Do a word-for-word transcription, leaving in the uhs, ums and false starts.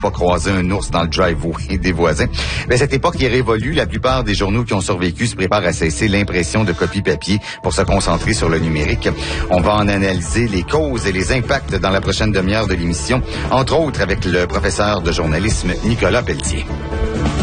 pas croiser un ours dans le driveway des voisins. Mais cette époque est révolue. La plupart des journaux qui ont survécu se préparent à cesser l'impression de copies papier pour se concentrer sur le numérique. On va en analyser les causes et les impacts dans la prochaine demi-heure de l'émission, entre autres avec le professeur de journalisme Nicolas Pelletier.